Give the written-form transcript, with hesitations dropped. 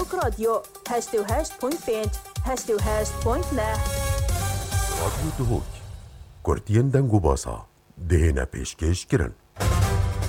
دهۆک رادیۆ 88.5 88.9 رادیۆ دهۆک کورتیان دەنگ و باسا دهێنە پێشکەشکردن.